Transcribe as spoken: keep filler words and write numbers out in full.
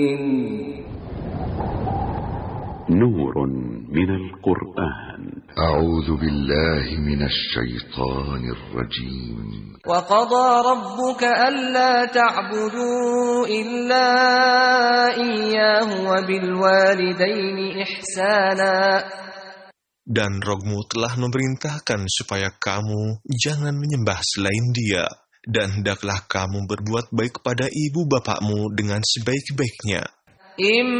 نور من القرآن. أعوذ بالله من الشيطان الرجيم. وقضى ربك ألا تعبدوا إلا إياه وبالوالدين إحسانا. Dan Rabb-Mu telah memerintahkan supaya kamu jangan menyembah selain Dia, dan hendaklah kamu berbuat baik pada ibu bapakmu dengan sebaik-baiknya.